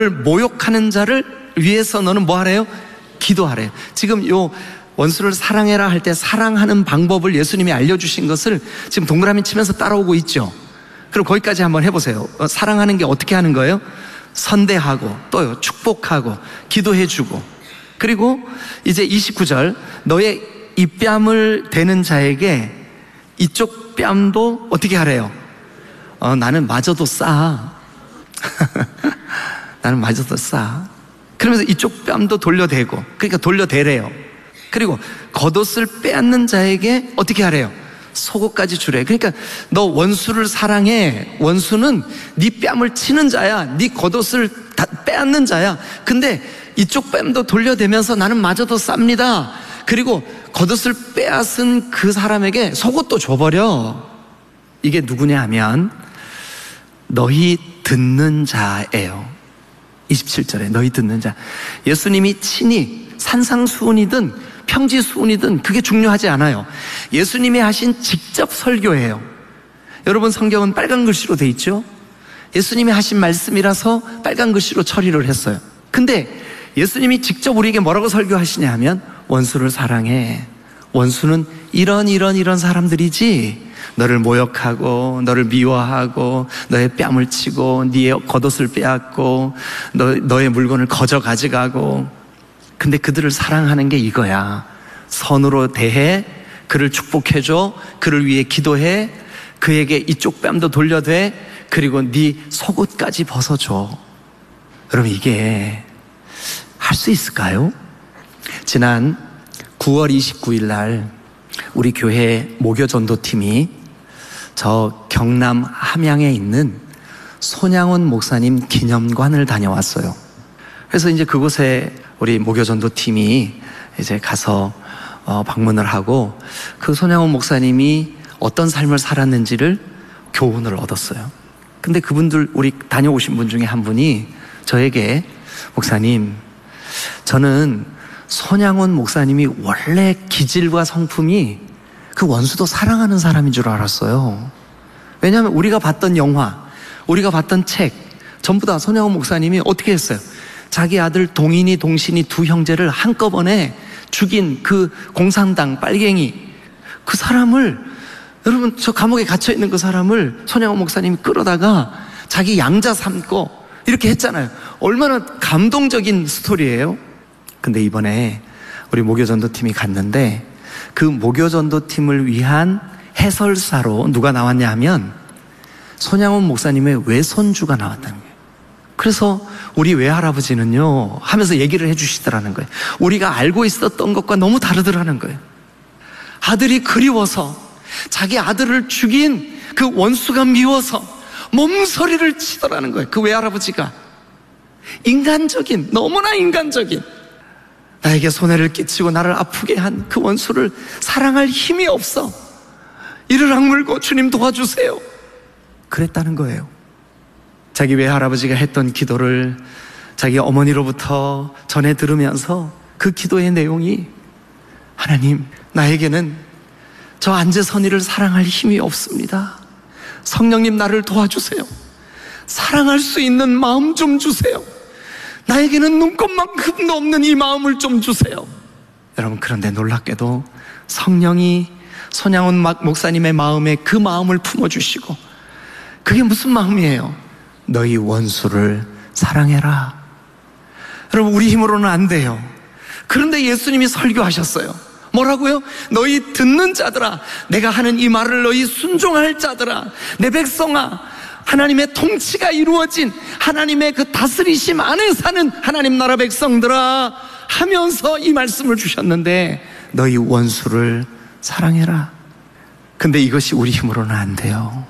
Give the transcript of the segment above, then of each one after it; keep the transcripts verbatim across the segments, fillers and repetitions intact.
모욕하는 자를 위해서 너는 뭐 하래요? 기도하래요. 지금 요 원수를 사랑해라 할 때 사랑하는 방법을 예수님이 알려주신 것을 지금 동그라미 치면서 따라오고 있죠. 그럼 거기까지 한번 해보세요. 어, 사랑하는 게 어떻게 하는 거예요? 선대하고 또요 축복하고 기도해주고, 그리고 이제 이십구 절, 너의 이 뺨을 대는 자에게 이쪽 뺨도 어떻게 하래요? 어, 나는 마저도 싸. 나는 마저도 싸. 그러면서 이쪽 뺨도 돌려대고, 그러니까 돌려대래요. 그리고 겉옷을 빼앗는 자에게 어떻게 하래요? 속옷까지 주래. 그러니까 너 원수를 사랑해. 원수는 네 뺨을 치는 자야. 네 겉옷을 다 빼앗는 자야. 근데 이쪽 뺨도 돌려대면서 나는 마저도 쌉니다. 그리고 겉옷을 빼앗은 그 사람에게 속옷도 줘버려. 이게 누구냐 하면 너희 듣는 자예요. 이십칠 절에 너희 듣는 자. 예수님이 친히 산상수훈이든 평지수훈이든 그게 중요하지 않아요. 예수님이 하신 직접 설교예요. 여러분, 성경은 빨간 글씨로 돼 있죠? 예수님이 하신 말씀이라서 빨간 글씨로 처리를 했어요. 근데 예수님이 직접 우리에게 뭐라고 설교하시냐 하면 원수를 사랑해. 원수는 이런 이런 이런 사람들이지, 너를 모욕하고 너를 미워하고 너의 뺨을 치고 네의 겉옷을 빼앗고 너, 너의 물건을 거저 가져가고, 근데 그들을 사랑하는 게 이거야. 선으로 대해, 그를 축복해줘, 그를 위해 기도해, 그에게 이쪽 뺨도 돌려대, 그리고 네 속옷까지 벗어줘. 여러분, 이게 할 수 있을까요? 지난 구월 이십구일 날 우리 교회 모교전도팀이 저 경남 함양에 있는 손양원 목사님 기념관을 다녀왔어요. 그래서 이제 그곳에 우리 모교전도팀이 이제 가서 어, 방문을 하고 그 손양원 목사님이 어떤 삶을 살았는지를 교훈을 얻었어요. 근데 그분들, 우리 다녀오신 분 중에 한 분이 저에게, 목사님, 저는 손양원 목사님이 원래 기질과 성품이 그 원수도 사랑하는 사람인 줄 알았어요. 왜냐하면 우리가 봤던 영화, 우리가 봤던 책 전부 다 손양원 목사님이 어떻게 했어요? 자기 아들 동인이, 동신이 두 형제를 한꺼번에 죽인 그 공산당 빨갱이, 그 사람을, 여러분, 저 감옥에 갇혀있는 그 사람을 손양원 목사님이 끌어다가 자기 양자 삼고 이렇게 했잖아요. 얼마나 감동적인 스토리예요. 근데 이번에 우리 모교전도팀이 갔는데 그 모교전도팀을 위한 해설사로 누가 나왔냐 하면 손양원 목사님의 외손주가 나왔다는 거예요. 그래서 우리 외할아버지는요 하면서 얘기를 해주시더라는 거예요. 우리가 알고 있었던 것과 너무 다르더라는 거예요. 아들이 그리워서, 자기 아들을 죽인 그 원수가 미워서 몸서리를 치더라는 거예요. 그 외할아버지가 인간적인, 너무나 인간적인, 나에게 손해를 끼치고 나를 아프게 한 그 원수를 사랑할 힘이 없어 이를 악물고 주님 도와주세요, 그랬다는 거예요. 자기 외할아버지가 했던 기도를 자기 어머니로부터 전해 들으면서 그 기도의 내용이, 하나님, 나에게는 저 안재선이를 사랑할 힘이 없습니다. 성령님, 나를 도와주세요. 사랑할 수 있는 마음 좀 주세요. 나에게는 눈곱만큼도 없는 이 마음을 좀 주세요. 여러분, 그런데 놀랍게도 성령이 손양원 목사님의 마음에 그 마음을 품어주시고, 그게 무슨 마음이에요? 너희 원수를 사랑해라. 여러분, 우리 힘으로는 안 돼요. 그런데 예수님이 설교하셨어요. 뭐라고요? 너희 듣는 자들아, 내가 하는 이 말을 너희 순종할 자들아, 내 백성아, 하나님의 통치가 이루어진 하나님의 그 다스리심 안에 사는 하나님 나라 백성들아 하면서 이 말씀을 주셨는데, 너희 원수를 사랑해라. 근데 이것이 우리 힘으로는 안 돼요.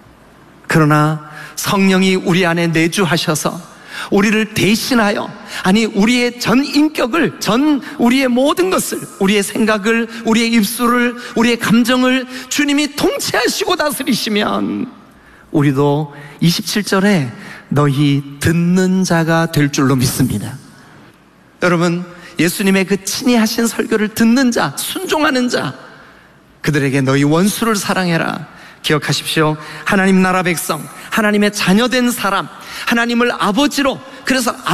그러나 성령이 우리 안에 내주하셔서 우리를 대신하여, 아니 우리의 전 인격을, 전 우리의 모든 것을, 우리의 생각을, 우리의 입술을, 우리의 감정을 주님이 통치하시고 다스리시면 우리도 이십칠 절에 너희 듣는 자가 될 줄로 믿습니다. 여러분, 예수님의 그 친히 하신 설교를 듣는 자, 순종하는 자, 그들에게 너희 원수를 사랑해라. 기억하십시오. 하나님 나라 백성, 하나님의 자녀된 사람, 하나님을 아버지로, 그래서